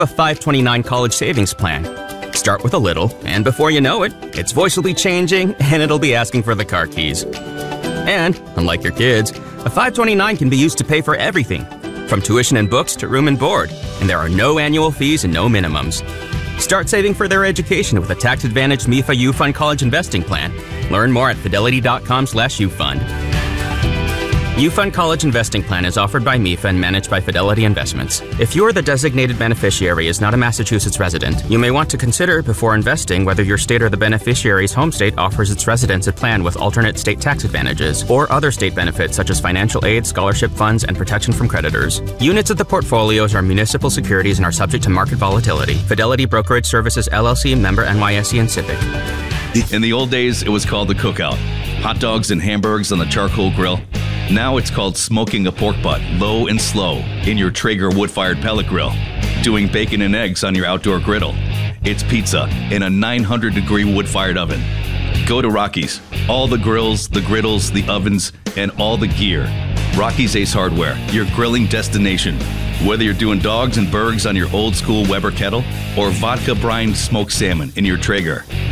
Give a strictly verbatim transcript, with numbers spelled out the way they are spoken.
a five twenty-nine college savings plan. Start with a little, and before you know it, its voice will be changing and it'll be asking for the car keys. And, unlike your kids, a five twenty-nine can be used to pay for everything, from tuition and books to room and board, and there are no annual fees and no minimums. Start saving for their education with a tax-advantaged M I F A U-Fund College Investing Plan. Learn more at fidelity.com slash U-Fund. U-Fund College Investing Plan is offered by M I F A and managed by Fidelity Investments. If you or the designated beneficiary is not a Massachusetts resident, you may want to consider before investing whether your state or the beneficiary's home state offers its residents a plan with alternate state tax advantages or other state benefits such as financial aid, scholarship funds, and protection from creditors. Units of the portfolios are municipal securities and are subject to market volatility. Fidelity Brokerage Services, L L C, member N Y S E and SIPC. In the old days, it was called the cookout. Hot dogs and hamburgers on the charcoal grill. Now it's called smoking a pork butt low and slow in your Traeger wood-fired pellet grill. Doing bacon and eggs on your outdoor griddle. It's pizza in a nine hundred degree wood-fired oven. Go to Rocky's. All the grills, the griddles, the ovens, and all the gear. Rocky's Ace Hardware, your grilling destination. Whether you're doing dogs and burgers on your old-school Weber kettle or vodka-brined smoked salmon in your Traeger,